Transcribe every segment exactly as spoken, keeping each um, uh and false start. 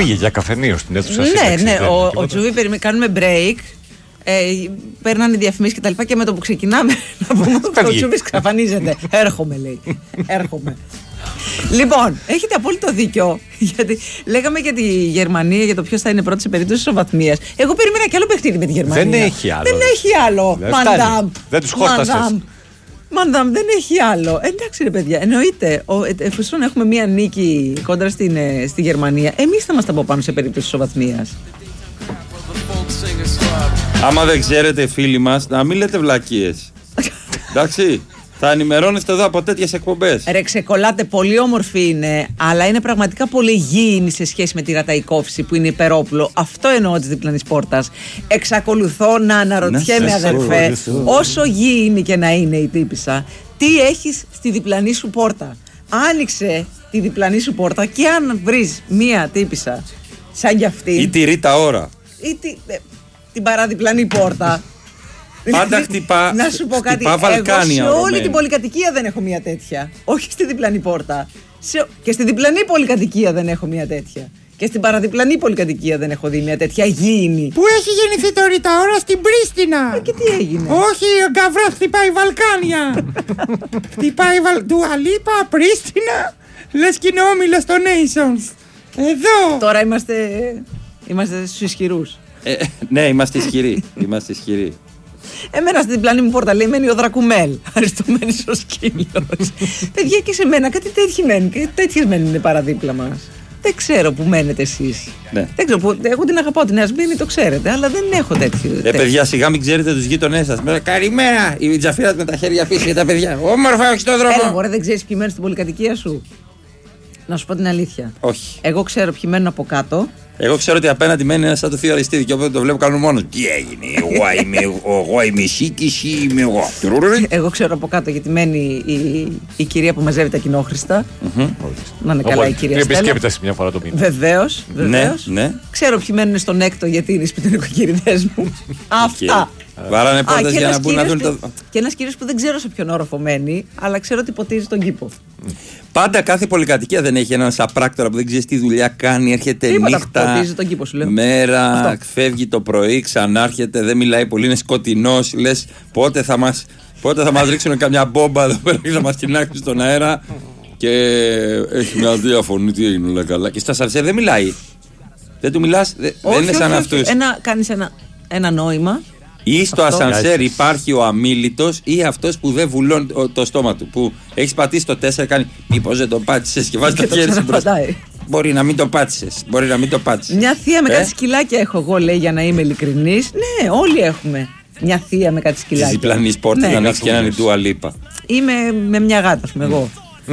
πήγε για καφενείο στην αίθουσα. Ναι, ναι, ο, ο Τζούβι, κάνουμε break. Ε, παίρνανε διαφημίσεις και τα λοιπά και με το που ξεκινάμε να πούμε ότι ο Τσούβης ξαφανίζεται. Έρχομαι, λέει. Έρχομαι. Λοιπόν, έχετε απόλυτο δίκιο. Γιατί λέγαμε για τη Γερμανία, για το ποιος θα είναι πρώτος σε περίπτωση ισοβαθμίας. Εγώ περίμενα κι άλλο παιχνίδι με τη Γερμανία. Δεν έχει άλλο. Δεν έχει άλλο. Μαντάμ. Δεν τους χώστασες. Μαντάμ, δεν έχει άλλο. Εντάξει, ρε παιδιά, εννοείται. Εφόσον έχουμε μία νίκη κόντρα στην, στη Γερμανία, εμείς θα είμαστε από πάνω σε περίπτωση ισοβαθμίας. Άμα δεν ξέρετε, φίλοι μας, να μην λέτε βλακίες. Εντάξει, θα ενημερώνεστε εδώ από τέτοιες εκπομπές. Ρε ξεκολλάτε, πολύ όμορφη είναι, αλλά είναι πραγματικά πολύ γήινη σε σχέση με τη γαταϊκόφυση που είναι υπερόπλο. Αυτό εννοώ της διπλανής πόρτας. Εξακολουθώ να αναρωτιέμαι, αδερφέ, όσο γήινη και να είναι η τύπισσα, τι έχεις στη διπλανή σου πόρτα. Άνοιξε τη διπλανή σου πόρτα και αν βρεις μία τύπισσα σαν κι αυτή. Ή τη Ρίτα Ώρα. Ή τη, ε, την παραδιπλανή πόρτα. Πάντα χτυπά, να σου πω κάτι. χτυπά Βαλκάνια. Εγώ σε όλη την πολυκατοικία δεν έχω μία τέτοια. Όχι στη διπλανή πόρτα. Σε, και στη διπλανή πολυκατοικία δεν έχω μία τέτοια. Και στην παραδιπλανή πολυκατοικία δεν έχω δει μία τέτοια γήινη. Πού έχει γεννηθεί το Ρίτα Ώρα? Στην Πρίστινα. Ε, και τι έγινε? Όχι, ο Γκαβράς χτυπάει Βαλκάνια. Χτυπάει Βαλ... Ντουαλίπα, Πρίστινα. Λες και είναι όμιλος των Nations. Εδώ. Τώρα είμαστε, είμαστε στους ισχυρούς. Ε, ναι, είμαστε ισχυροί. Είμαστε ισχυροί. Εμένα στην διπλανή μου πόρτα λέει μένει ο Δρακουμέλ. Αριστομένης ο σκύλος. Παιδιά, και σε μένα κάτι τέτοιοι μένουν. Και τέτοιες μένουν παραδίπλα μας. Δεν ξέρω που μένετε εσείς. Ναι. Δεν ξέρω που. Εγώ την αγαπάω την Ασμπίνη, το ξέρετε, αλλά δεν έχω τέτοιο. Ε, παιδιά, σιγά μην ξέρετε τους γείτονές σας. Καλημέρα! Η Τζαφίρα με τα χέρια πίσω για τα παιδιά. Όμορφα, όχι στον δρόμο. Έλα, μωρέ, δεν ξέρεις ποιοι μένουν στην πολυκατοικία σου? Να σου πω την αλήθεια. Όχι. Εγώ ξέρω ποιοι μένουν από κάτω. Εγώ ξέρω ότι απέναντι μένει ένα σαν το θείο Αριστίδη και όποτε το βλέπω κάνω μόνο. Τι έγινε, εγώ είμαι εγώ, είμαι εσύ και εσύ είμαι εγώ. Εγώ ξέρω από κάτω γιατί μένει η, η κυρία που μαζεύει τα κοινόχρηστα. Mm-hmm. Να είναι καλά η κυρία Στέλλα. Επισκέπτεσαι μια φορά το μήνα. Βεβαίως, βεβαίως. Ναι, ναι. Ξέρω ποιοι μένουν στον έκτο γιατί είναι οι σπιτονοικοκυριδές μου. Αυτά. Βάρανε πόρτες για να μπουν να δουν το. Και ένας κύριος που δεν ξέρω σε ποιον όροφο μένει, αλλά ξέρω ότι ποτίζει τον κήπο. Πάντα κάθε πολυκατοικία δεν έχει έναν σαπράκτορα που δεν ξέρει τι δουλειά κάνει, έρχεται Τίποτα, νύχτα. Ποτίζει τον κήπο, σου λέω. Μέρα, Αυτό. φεύγει το πρωί, ξανάρχεται, δεν μιλάει πολύ, είναι σκοτεινός. Λες πότε θα μας, πότε θα μας ρίξουν καμιά μπόμπα εδώ πέρα και θα μας κοινάξουν στον αέρα. Και έχει μια διαφωνή, τι έγινε, όλα καλά. Και στα σαρσέρ δεν μιλάει. Δεν του μιλάς, δεν όχι, είναι σαν αυτούς. Κάνεις ένα, ένα νόημα. Ή στο αυτό. ασανσέρ υπάρχει ο αμίλητος ή αυτός που δεν βουλώνει το, το στόμα του. Που έχεις πατήσει το τέσσερα, κάνει μήπως δεν το πάτησες και βάζει το χέρι σου μπροστά. Μπορεί να μην το πάτησες. Μπορεί να μην το πάτησες. Μια θεία με ε? κάτι σκυλάκια έχω εγώ, λέει, για να είμαι ειλικρινής. Ναι, όλοι έχουμε μια θεία με κάτι σκυλάκια. Τη διπλανή πόρτα ναι, να ανοίξει και έναν η Ντούα Λίπα. Είμαι με μια γάτα, α πούμε, εγώ.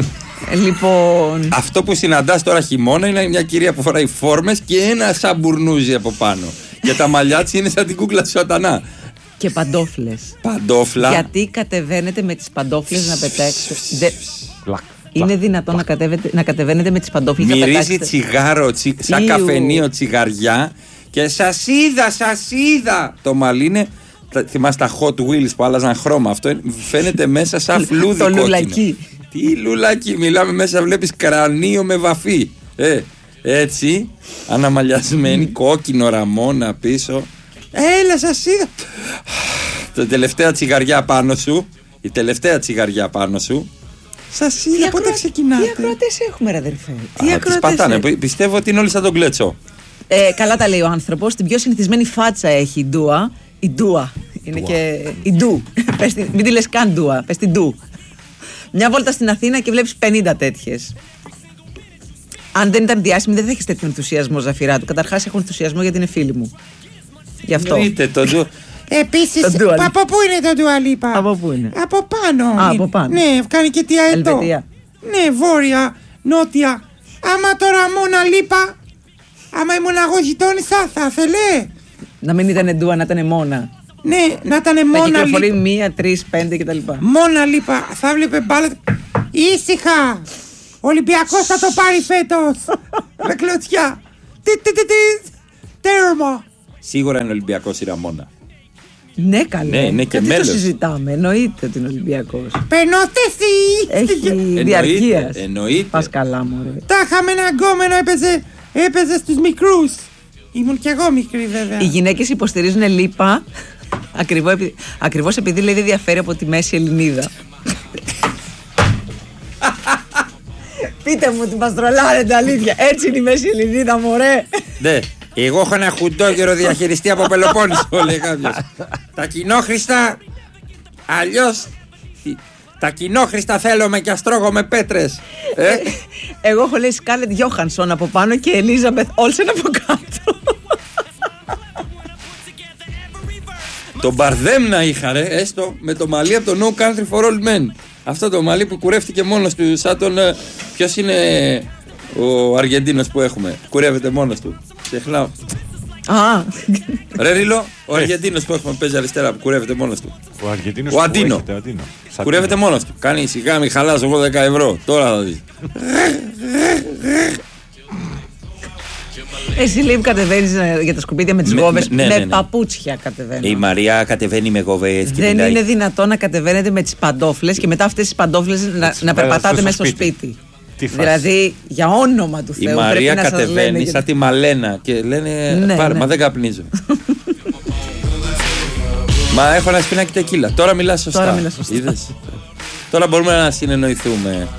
Λοιπόν. Αυτό που συναντάς τώρα χειμώνα είναι μια κυρία που φοράει φόρμες και ένα σαν μπουρνούζι από πάνω. Και τα μαλλιά της είναι σαν την κούκλα του σατανά. Και παντόφλες. Παντόφλα. Γιατί κατεβαίνετε με τις παντόφλες να πετάξετε. Δε... Είναι δυνατόν να, κατέβετε, να κατεβαίνετε με τις παντόφλες να πετάξετε. Μυρίζει τσιγάρο, τσι, σαν καφενείο τσιγαριά. Και σας είδα, σας είδα. Το μαλλί είναι. Θυμάστε τα Hot Wheels που άλλαζαν χρώμα. Αυτό φαίνεται μέσα σαν φλούδι κόκκινο. Λουλακί. Τι λουλάκι, μιλάμε μέσα, βλέπεις κρανίο με βαφή. Ε, έτσι, αναμαλιασμένη, κόκκινο ραμόνα πίσω. Έλα, σας είδα. Το τελευταία τσιγαριά πάνω σου. Η τελευταία τσιγαριά πάνω σου. Σας είδα, τι πότε ακροα... ξεκινάτε. Τι ακροατές έχουμε, ρε αδερφέ. Τι ακροατές πατάνε, πιστεύω ότι είναι όλοι σαν τον Κλέτσο. Ε, καλά τα λέει ο άνθρωπος. Την πιο συνηθισμένη φάτσα έχει η Ντούα. Η Ντούα. Είναι Ντουα. Και η Ντου. Μην τη λες καν Ντούα, πες την Ντου. Μια βόλτα στην Αθήνα και βλέπεις πενήντα τέτοιες. Αν δεν ήταν διάσημη, δεν θα έχεις τέτοιο ενθουσιασμό, Ζαφυρά του. Καταρχάς, έχω ενθουσιασμό γιατί είναι φίλη μου. Γι' αυτό. Είτε το Ντου. Επίσης, από πού είναι το Ντούα Λίπα? Από πού είναι? Από πάνω. Α, από πάνω. Ναι, κάνει και τι αετό. Ελβετία. Ναι, βόρεια, νότια. Άμα τώρα Μόνα Λίπα, άμα ήμουν εγώ γειτόνισσα, θα ήθελε. Να μην ήταν Ντούα, να ήταν Μόνα. Ναι, να ήταν Μόνα Λίπα. Να κυκλοφορεί μία, τρεις, πέντε κτλ. Μόνα Λίπα, θα βλέπε μπάλα. Ήσυχα! Ο Ολυμπιακός θα το πάρει φέτος! Με κλωτσιά! Τι, τι, τι, τι! Τέρμα! Σίγουρα είναι Ολυμπιακός η Ραμόνα. Ναι, καλέ. Ναι, ναι, και τι μέλος. το συζητάμε, εννοείται ότι είναι Ολυμπιακός. Περνώστε εσύ! Έχει διαρκείας. Εννοείται. Πας καλά, μωρέ. Τα είχαμε ένα γκόμενο, έπαιζε Έπαιζε στους μικρούς. Ήμουν κι εγώ μικρή βέβαια. Οι γυναίκες υποστηρίζουν λίπα ακριβώς επειδή, ακριβώς επειδή λέει δεν διαφέρει από τη Μέση Ελληνίδα. Πείτε μου ότι μας τρολάρετε, αλήθεια. Έτσι είναι η Μέση Ελληνίδα, μωρέ. Ναι, εγώ έχω ένα χουντόγερο διαχειριστή από Πελοπόννησο, λέει κάποιος. Τα κοινόχρηστα, αλλιώς τα κοινόχρηστα θέλουμε και αστρώγω με πέτρες. Ε? Εγώ έχω λέει Σκάλετ Γιόχανσον από πάνω και Ελίζαμπεθ Όλσεν από κάτω. Το Μπαρδέμ να είχα ρε, έστω με το μαλλί από το No Country for Old Men. Αυτό το μαλλί που κουρεύτηκε μόνος του, σαν τον... Ποιος είναι ο Αργεντίνος που έχουμε, κουρεύεται μόνος του. Ξεχνάω. Α. Ρε Ρίλο, ο Αργεντίνος που έχουμε παίζει αριστερά που κουρεύεται μόνος του. Ο Αργεντίνος ο Αντίνο. Έχετε, Αντίνο. Κουρεύεται μόνος του. Κάνει σιγά μη χαλάζω εγώ δέκα ευρώ. Τώρα θα δεις. Εσύ λέει κατεβαίνεις για τα σκουπίδια με τις Ναι, γόβες. ναι, ναι, με ναι. παπούτσια κατεβαίνω. Η Μαρία κατεβαίνει με γόβες και Δεν μιλάει. είναι δυνατόν να κατεβαίνετε με τις παντόφλες και μετά αυτές τις παντόφλες να, να περπατάτε μέσα στο σπίτι. Τι φάση. Δηλαδή, για όνομα του Η Θεού, Μαρία πρέπει να σας κατεβαίνει λένε σαν γιατί- τη Μαλένα και λένε Ναι, πάρε, ναι. μα δεν καπνίζω. Μα έχω ένα σπινάκι τεκίλα. Τώρα μιλάς σωστά. Τώρα μιλάς σωστά. Είδες? Τώρα μπορούμε να συνεννοηθούμε.